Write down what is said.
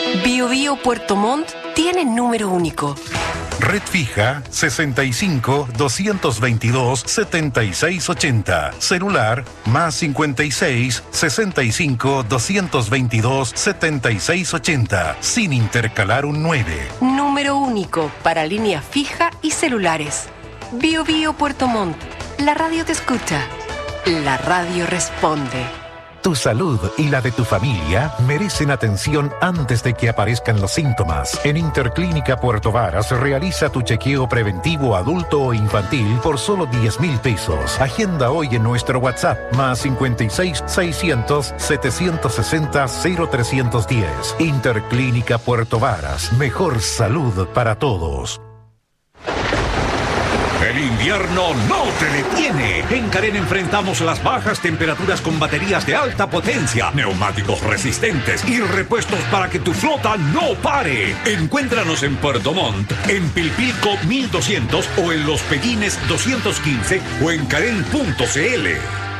Bio Bio Puerto Montt tiene número único. Red fija 65 222 7680. Celular más 56 65 222 7680. Sin intercalar un 9. Número único para línea fija y celulares. Bio Bio Puerto Montt. La radio te escucha. La radio responde. Tu salud y la de tu familia merecen atención antes de que aparezcan los síntomas. En Interclínica Puerto Varas realiza tu chequeo preventivo adulto o infantil por solo 10.000 pesos. Agenda hoy en nuestro WhatsApp más 56 600 760 0310. Interclínica Puerto Varas. Mejor salud para todos. El invierno no te detiene. En Carén enfrentamos las bajas temperaturas con baterías de alta potencia, neumáticos resistentes y repuestos para que tu flota no pare. Encuéntranos en Puerto Montt, en Pilpilco 1200 o en Los Pellines 215 o en Carén.cl.